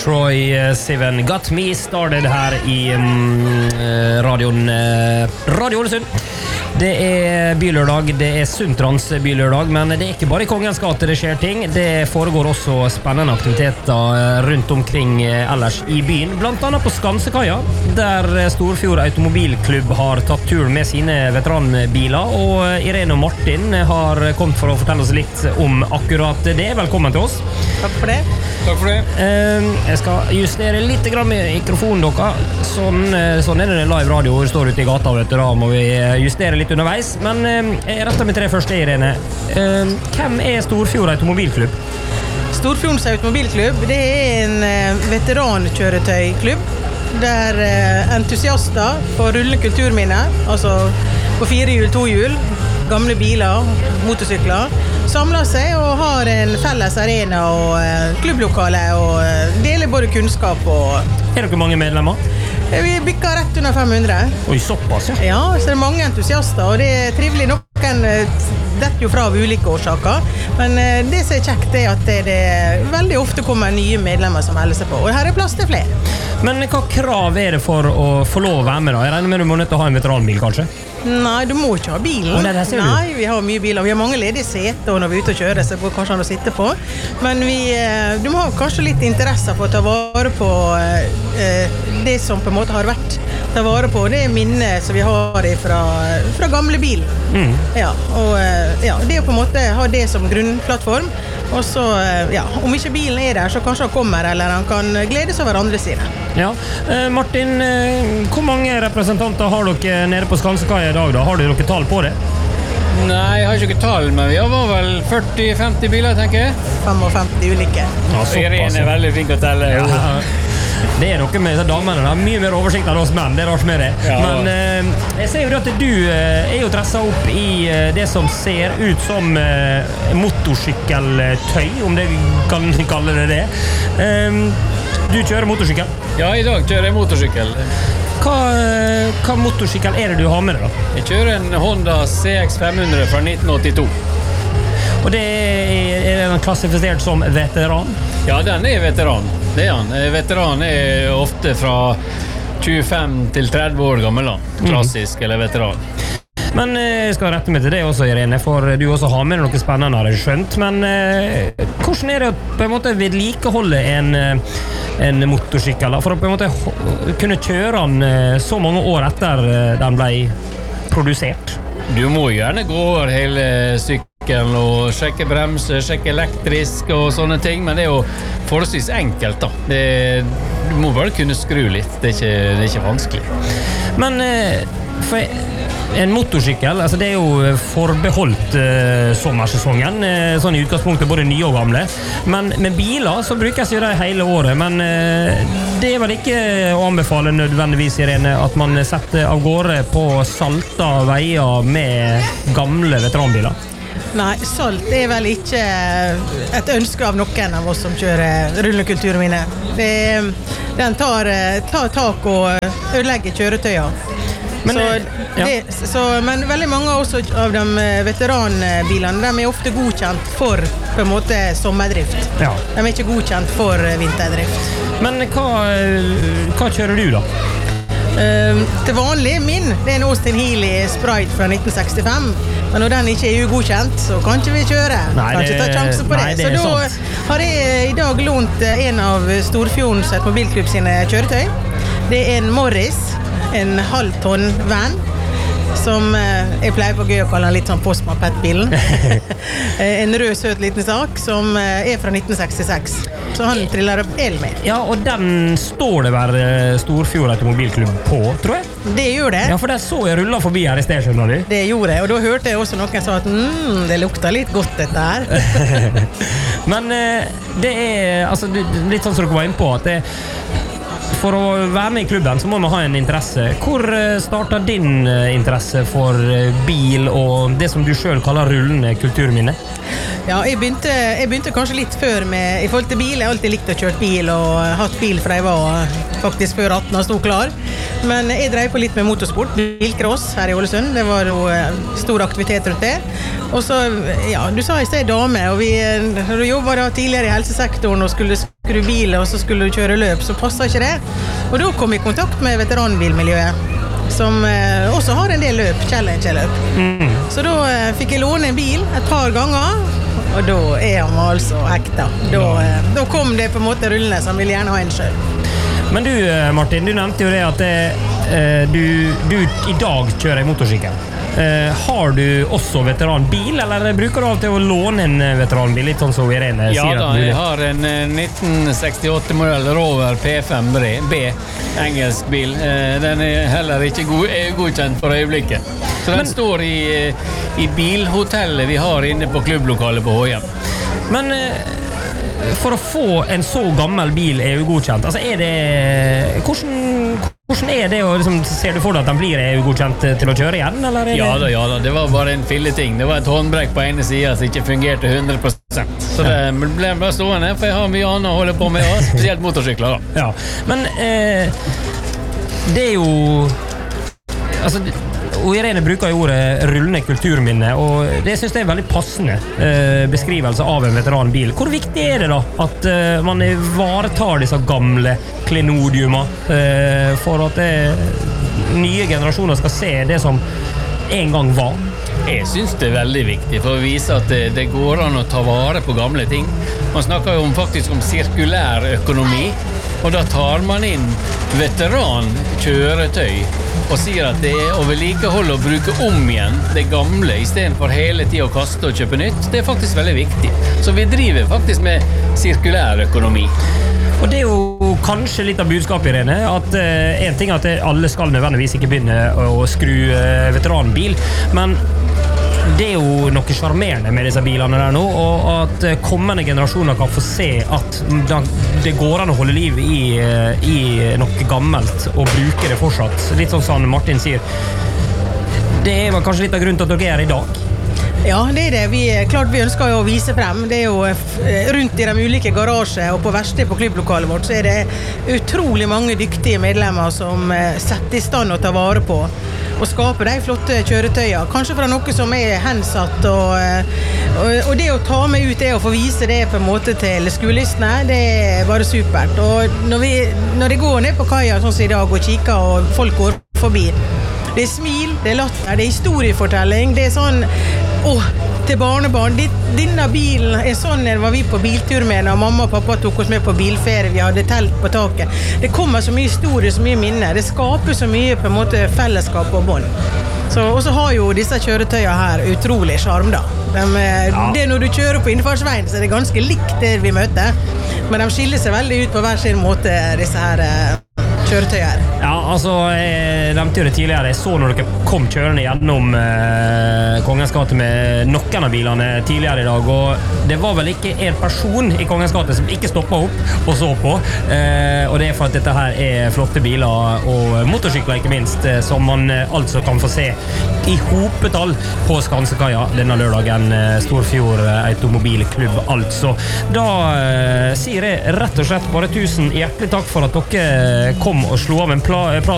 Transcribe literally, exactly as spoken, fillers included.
Troy Sivan Got Me Started her i um, radioen Radio Ålesund. Det er bylørdag, det er Sundtrans bylørdag, men det er ikke bare i Kongens gate det skjer ting. Det foregår også spennende aktiviteter rundt omkring ellers i byen, blant annet på Skansekaia, der Storfjord Automobilklubb har tatt turen med sine veteranbiler, og Irene og Martin har kommet for å fortelle oss litt om akkurat det. Velkommen til oss. Takk for det. Takk for det. Jeg skal justere litt grann med mikrofonen dere. Sånn, sånn er det live radio, vi står ute i gata, vet du, da må vi justere litt underveis. Men jeg retter meg til det første, Irene. Hvem er Storfjord Automobilklubb? Storfjords Automobilklubb, det er en veterankjøretøyklubb der entusiaster på rullende kulturminner, altså på fire hjul, to hjul, gamle biler, motorsykler, samler seg og har en felles arena og klubblokale og deler både kunnskap og... Er dere mange medlemmer? Vi bykker rett under fem hundre. Oi, såpass, ja. Ja, så det er mange entusiaster, og det er trivelig. Noen detter jo fra av ulike årsaker, men det som er kjekt er at det, det veldig ofte kommer nye medlemmer som melder seg på, og her er plass til flere. Men hva krav er det for å få lov å være med da? Jeg regner med du må nødt til å ha en veteranbil, kanskje? Nei, du må ikke ha bilen. Oh, nei, det ser du. Nei, vi har mye biler. Vi har mange ledige seter når vi er ute og kjører, så går kanskje an å sitte på. Men vi, du må ha kanskje litt interesse for å ta vare på eh, det som på en måte har vært ta vare på. Det er minnet som vi har fra, fra gamle bil. Mm. Ja, og ja, det er på en måte ha det som grunnplattform. Og så, ja, om ikke bilen er der, så kanskje han kommer, eller han kan glede seg over andre sine. Ja, eh, Martin, eh, hvor mange representanter har dere nede på Skansekaia i dag da? Har dere tall på det? Nei, jeg har ikke tall, men vi har vel førti til femti biler, tenker jeg. femtifem ulike. Ja, Irene er veldig flink å telle. Ja. Det er noe med damene, da. Mye mer oversikt enn oss menn, det er rart med det. Ja. Men eh, jeg ser jo at du eh, er jo dresset opp i eh, det som ser ut som eh, motorsykkeltøy, om det vi kan kalle det det. Eh, du kjører motorsykkel? Ja, i dag kjører jeg motorsykkel. Hva, hva motorsykkel er det du har med deg da? Jeg kjører en Honda C X fem hundre fra nitten åttito. Og det er, er den klassifisert som veteran? Ja, den er veteran. Det er han. Veteran er ofte fra tjuefem til tretti år gammel. Klassisk mm. eller veteran. Men jeg skal rette meg til det også, Irene, for du også har med noe spennende, har jeg skjønt. Men eh, hvordan er det å på en måte vedlikeholde en, en motorsykkel, da, for å på en måte kunne kjøre den så mange år etter den ble produsert? Du må gjerne gå over hele sykkelen og sjekke bremser, sjekke elektrisk og sånne ting, men det er jo forholdsvis enkelt da. Det, du må bare kunne skru litt, det er ikke, det er ikke vanskelig. Men for en motorsykkel, altså det er jo forbeholdt uh, sommersesongen, uh, sånn i utgangspunktet både nye og gamle, men med biler så brukes jo det hele året, men uh, det er vel ikke å anbefale nødvendigvis, Irene, at man setter av gårde på salta veier med gamle veteranbiler? Nei, salt er vel ikke et ønske av noen av oss som kjører rullekulturminne. Den tar, tar tak og ødelegger kjøretøyer. Men, så det, ja. så, men veldig mange også av de veteranbilene, de er ofte godkjent for på en måte sommerdrift. Ja. De er ikke godkjent for vinterdrift. Men hva, hva kjører du da? Uh, til vanlig min, det er en Austin Healey Sprite fra nitten sekstifem, men når den ikke er ugodkjent, så kan ikke vi kjøre. Nei, kan ikke ta sjansen på det. Nei, det så da sant. Har jeg i dag lånt en av Storfjordens Automobilklubb sine kjøretøy. Det er en Morris, en halv tonn van, som jeg pleier på gøy å kalle den litt sånn Postman-Pet-bilen. En rød, søt liten sak, som er fra nitten sekstiseks. Så han triller el med. Ja, og den står det vel Storfjord Automobilklubb på, tror jeg? Det gjør det. Ja, for der så jeg rullet forbi her i sted, skjønner du? Det gjorde jeg, og da hørte jeg også noen sa at mm, det lukter litt godt dette her. Men det er altså, litt sånn som dere var inne på, at det for å være med i klubben så må man ha en interesse. Hvor starter din interesse for bil og det som du selv kaller rullende kulturminne? Ja, jeg begynte, jeg begynte kanskje litt før med, i forhold til bil. Jeg har alltid likt å kjøre bil og hatt bil fra jeg var faktisk før atten og stod klar. Men jeg drev på litt med motorsport, bilcross her i Ålesund. Det var jo stor aktivitet rundt det. Og så, ja, du sa i sted dame, og vi, når du jobbet da tidligere i helsesektoren og skulle skru bil, og så skulle du kjøre løp, så passet ikke det. Og da kom jeg i kontakt med veteranbilmiljøet, som eh, også har en del løp, challenge-løp. Mm. Så da eh, fikk jeg låne en bil et par ganger, og da er han altså hekta. Da, eh, da kom det på en måte rullende, så han ville gjerne ha en selv. Men du, Martin, du nevnte jo det at eh, du, du i dag kjører motorsykkel. Eh, har du også veteranbil, eller bruker du alltid å låne en veteranbil, litt sånn som Irene ja, sier? Ja da, jeg har en nitten sekstiåtte-modell Rover P fem B, engelsk bil. Eh, den er heller ikke god, er godkjent for øyeblikket. Så den Men, står i, i bilhotellet vi har inne på klubblokalet på H M. Men for å få en så gammel bil er jo godkjent, altså er det hvordan, hvordan er det, og liksom, ser du for deg at den blir er jo godkjent til å kjøre igjen, eller er det? Ja da, ja da, det var bare en filleting. Det var et håndbrekk på ene siden som ikke fungerte hundre prosent. Så det ble bare stående, for jeg har mye annet å holde på med, og spesielt motorsykler da. Ja, men eh, det er jo altså og Irene bruker jo ordet rullende kulturminne, og det synes jeg er veldig passende eh, beskrivelse av en veteranbil. Hvor viktig er det da at eh, man ivaretar disse gamle klenodiumer eh, for at det, nye generasjoner skal se det som en gang var? Jeg synes det er veldig viktig for å vise at det, det går an å ta vare på gamle ting. Man snakker jo om, faktisk om sirkulær økonomi, og da tar man inn veterankjøretøy og sier at det er å vedlikeholde og bruke om igjen det gamle i stedet for hele tiden å kaste og kjøpe nytt. Det er faktisk veldig viktig. Så vi driver faktisk med sirkulær økonomi. Og det er jo kanskje litt av budskapet, Irene, at uh, en ting er at alle skal nødvendigvis ikke begynne å skru uh, veteranbil, men det er jo noe charmerende med disse bilene der nå, og at kommende generasjoner kan få se at det går an å holde liv i, i noe gammelt og bruke det fortsatt. Litt sånn som Martin sier. Det er vel kanskje litt av grunnen til at dere er i dag? Ja, det er det. Vi, klart vi ønsker jo å vise frem. Det er jo rundt i de ulike garasjer, og på verste på klubblokalet vårt, så er det utrolig mange dyktige medlemmer som setter i stand å ta vare på og skape de flotte kjøretøyene. Kanskje fra noe som er hensatt, og, og, og det å ta med ut det og få vise det på en måte til skolistene, det er bare supert. Og når, vi, når de går ned på kaia sånn som i dag og kikker, og folk går forbi, det er smil, det er latter, det er historiefortelling, det er sånn, åh, til barnebarn, denne bilen er sånn, det var vi på biltur med når mamma og pappa tok oss med på bilferie, vi hadde telt på taket. Det kommer så mye historie, så mye minner, det skaper så mye på en måte fellesskap og bånd. Så, og så har jo disse kjøretøyene her utrolig charm da. De, ja. Det når du kjører på innfartsveien, så er det ganske likt det vi møter, men de skiller seg veldig ut på hver sin måte, disse her kjøretøyer. Ja, altså, jeg nevnte jo det tidligere. Jeg så når dere kom kjørende gjennom eh, Kongens gate med noen av bilene tidligere i dag, og det var vel ikke en person i Kongens gate som ikke stoppet opp og så på, eh, og det er for at dette her er flotte biler og motorsykler ikke minst, eh, som man eh, altså kan få se i hopetall på Skansekaia denne lørdagen, eh, Storfjord Automobilklubb altså. Da eh, sier jeg rett og slett bare tusen hjertelig takk for at dere kom og slo av en prat